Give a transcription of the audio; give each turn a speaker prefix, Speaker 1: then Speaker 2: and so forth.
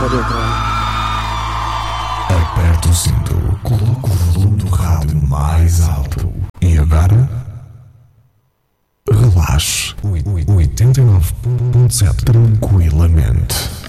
Speaker 1: Pode entrar.
Speaker 2: Aperta o cinto, coloca o volume do rádio mais alto. E agora? Relaxe. 89.7 tranquilamente.